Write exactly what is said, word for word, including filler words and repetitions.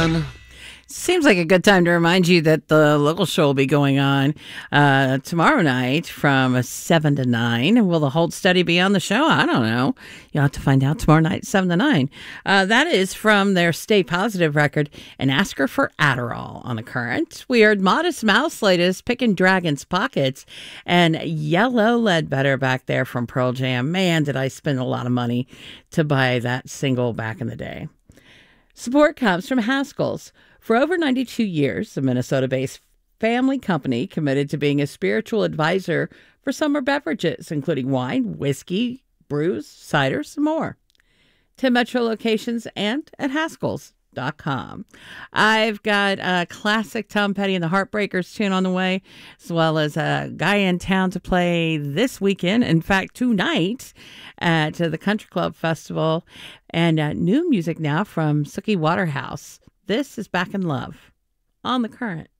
on? Seems like a good time to remind you that the local show will be going on uh, tomorrow night from seven to nine. Will the Hold Steady be on the show? I don't know. You'll have to find out tomorrow night, seven to nine. Uh, that is from their Stay Positive record, and Ask Her for Adderall on the Current. We heard Modest Mouse latest, Picking Dragon's Pockets, and Yellow Ledbetter back there from Pearl Jam. Man, did I spend a lot of money to buy that single back in the day. Support comes from Haskell's. For over ninety-two years, a Minnesota-based family company committed to being a spiritual advisor for summer beverages, including wine, whiskey, brews, ciders, and more. ten Metro locations and at Haskells dot com. I've got a classic Tom Petty and the Heartbreakers tune on the way, as well as a guy in town to play this weekend, in fact, tonight at the Country Club Festival, and uh, new music now from Suki Waterhouse. This is Back in Love on the Current.